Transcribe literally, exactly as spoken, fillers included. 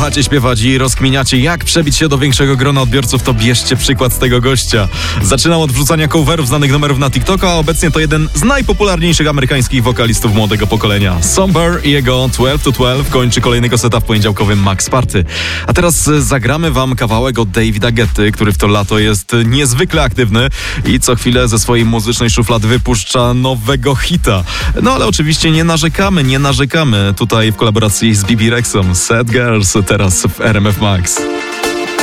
kochacie śpiewać i rozkminiacie, jak przebić się do większego grona odbiorców, to bierzcie przykład z tego gościa. Zaczynał od wrzucania coverów znanych numerów na TikToka, a obecnie to jeden z najpopularniejszych amerykańskich wokalistów młodego pokolenia. Somber i jego dwanaście to dwanaście kończy kolejnego seta w poniedziałkowym Max Party. A teraz zagramy wam kawałek od Davida Guetty, który w to lato jest niezwykle aktywny i co chwilę ze swojej muzycznej szuflady wypuszcza nowego hita. No ale oczywiście nie narzekamy, nie narzekamy. Tutaj w kolaboracji z Bibi Rexą, Sad Girls, teraz w R M F Max.